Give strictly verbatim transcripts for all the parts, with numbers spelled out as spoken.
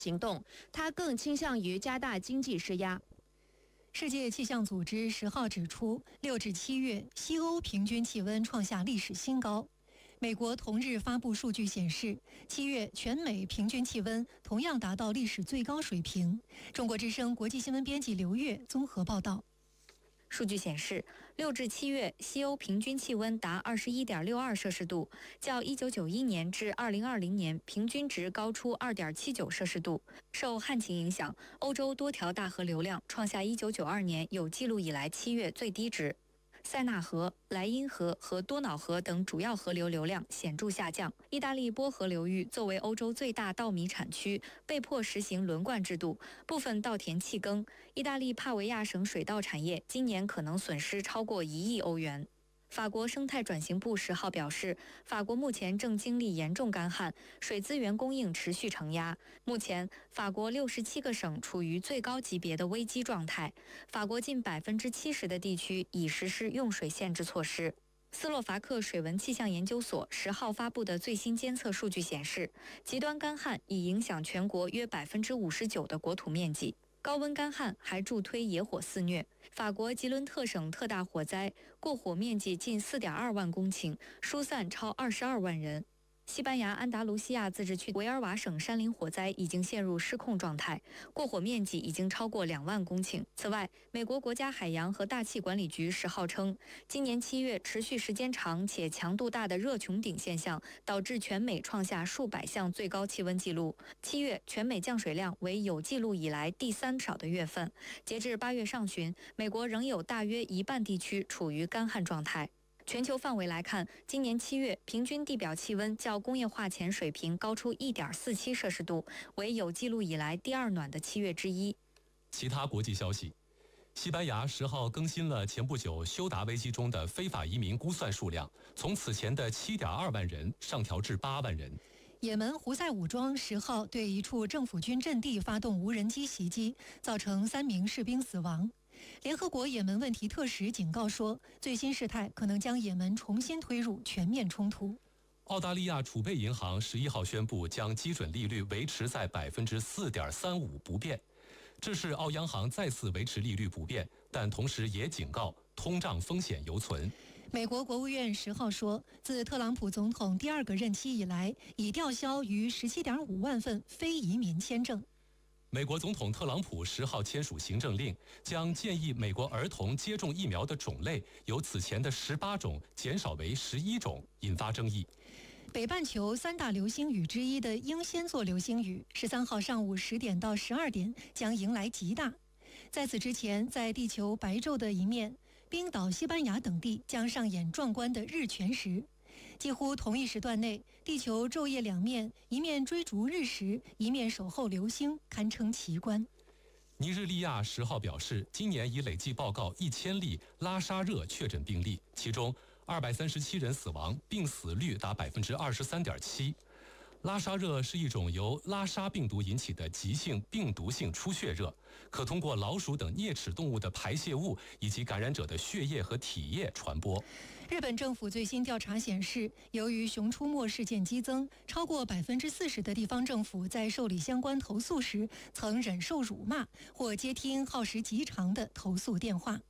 行动，他更倾向于加大经济施压。 世界气象组织十号指出，六至七月西欧平均气温创下历史新高。美国同日发布数据显示，七月全美平均气温同样达到历史最高水平。中国之声国际新闻编辑刘月综合报道。 数据显示，六至七月西欧平均气温达二十一点六二摄氏度，较一九九一年至二零二零年平均值高出二点七九摄氏度。受旱情影响，欧洲多条大河流量创下一九九二年有记录以来七月最低值。塞纳河、莱茵河和多瑙河等主要河流流量显著下降。意大利波河流域作为欧洲最大稻米产区，被迫实行轮灌制度，部分稻田弃耕。意大利帕维亚省水稻产业今年可能损失超过一亿欧元。法国生态转型部十号表示，法国目前正经历严重干旱，水资源供应持续承压。目前，法国六十七个省处于最高级别的危机状态。法国近百分之七十的地区已实施用水限制措施。斯洛伐克水文气象研究所十号发布的最新监测数据显示，极端干旱已影响全国约百分之五十九的国土面积。高温干旱还助推野火肆虐。法国吉伦特省特大火灾，过火面积近 四点二万公顷，疏散超二十二万人。西班牙安达卢西亚自治区维尔瓦省山林火灾已经陷入失控状态，过火面积已经超过两万公顷。此外，美国国家海洋和大气管理局十号称，今年七月持续时间长且强度大的热穹顶现象，导致全美创下数百项最高气温纪录。七月全美降水量为有记录以来第三少的月份。截至八月上旬，美国仍有大约一半地区处于干旱状态。全球范围来看，今年七月平均地表气温较工业化前水平高出 一点四七摄氏度，为有记录以来第二暖的七月之一。 其他国际消息，西班牙十号更新了前不久休达危机中的非法移民估算数量，从此前的 七点二万人上调至八万人。 也门胡塞武装十号对一处政府军阵地发动无人机袭击，造成三名士兵死亡。联合国也门问题特使警告说，最新事态可能将也门重新推入全面冲突。 澳大利亚储备银行十一号宣布将基准利率维持在 百分之四点三五 不变，这是澳央行再次维持利率不变，但同时也警告通胀风险犹存。 美国国务院十号说，自特朗普总统第二个任期以来，已吊销逾 十七点五万份非移民签证。 美国总统特朗普十号签署行政令，将建议美国儿童接种疫苗的种类由此前的十八种减少为十一种，引发争议。 北半球三大流星雨之一的英仙座流星雨，十三号上午十点到十二点将迎来极大。在此之前，在地球白昼的一面，冰岛、西班牙等地将上演壮观的日全食。几乎同一时段内，地球昼夜两面，一面追逐日食，一面守候流星，堪称奇观。 尼日利亚十号表示，今年已累计报告一千例拉沙热确诊病例，其中二百三十七人死亡，病死率达 百分之二十三点七。拉沙热是一种由拉沙病毒引起的急性病毒性出血热，可通过老鼠等啮齿动物的排泄物以及感染者的血液和体液传播。 日本政府最新调查显示，由于熊出没事件激增，超过百分之四十的地方政府在受理相关投诉时，曾忍受辱骂或接听耗时极长的投诉电话。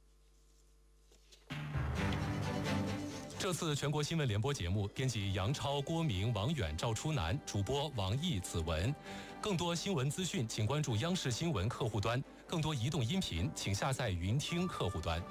这次全国新闻联播节目，编辑杨超、郭明、王远、赵初南，主播王毅、子文。更多新闻资讯，请关注央视新闻客户端；更多移动音频，请下载云听客户端。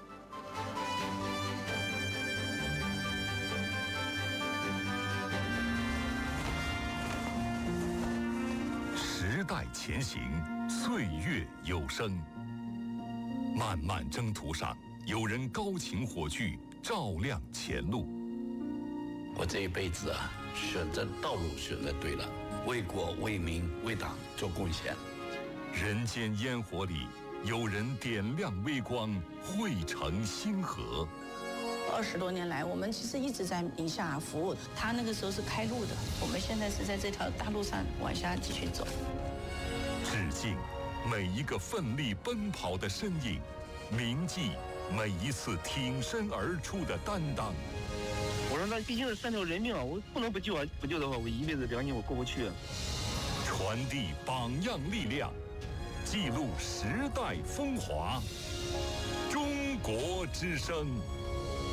时代前行，岁月有声。漫漫征途上，有人高擎火炬，照亮前路。 我这一辈子啊，选择道路选择对了，为国为民为党做贡献。 人间烟火里，有人点亮微光，汇成星河。 二十多年来，我们其实一直在宁夏服务。他那个时候是开路的，我们现在是在这条大路上往下继续走。 致敬每一个奋力奔跑的身影，铭记每一次挺身而出的担当。 我说那毕竟是三条人命啊，我不能不救啊！不救的话，我一辈子良心我过不去啊。 传递榜样力量，记录时代风华。中国之声。